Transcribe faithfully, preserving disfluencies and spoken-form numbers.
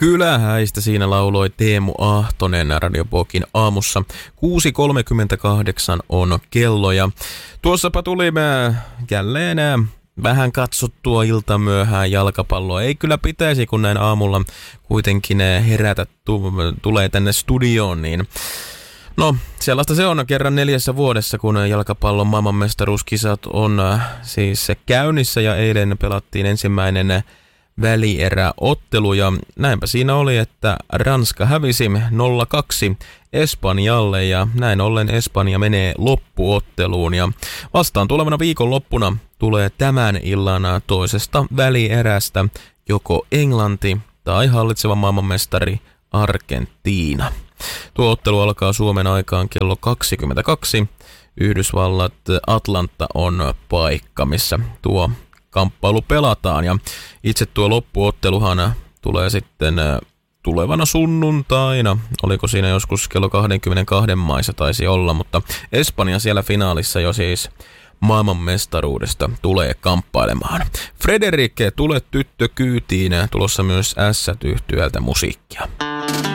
Kylähäistä siinä lauloi Teemu Ahtonen Radiopokin aamussa. kuusi kolmekymmentäkahdeksan on kello ja tuossapa tulimme jälleen vähän katsottua ilta myöhään jalkapalloa. Ei kyllä pitäisi, kun näin aamulla kuitenkin herätä tu- tulee tänne studioon, niin no, sellaista se on kerran neljässä vuodessa, kun jalkapallon maailmanmestaruuskisat on siis käynnissä ja eilen pelattiin ensimmäinen välieräottelu ja näinpä siinä oli, että Ranska hävisi nolla kaksi Espanjalle ja näin ollen Espanja menee loppuotteluun ja vastaan tulevana viikonloppuna tulee tämän illan toisesta välierästä joko Englanti tai hallitseva maailmanmestari Argentiina. Tuo ottelu alkaa Suomen aikaan kello kaksikymmentäkaksi. Yhdysvallat Atlanta on paikka, missä tuo kamppailu pelataan. Ja itse tuo loppuotteluhan tulee sitten tulevana sunnuntaina. Oliko siinä joskus kello kaksikymmentäkaksi maissa taisi olla, mutta Espanja siellä finaalissa jo siis maailmanmestaruudesta tulee kamppailemaan. Frederike, tule tyttö kyytiin. Tulossa myös ässät-yhtyöltä musiikkia.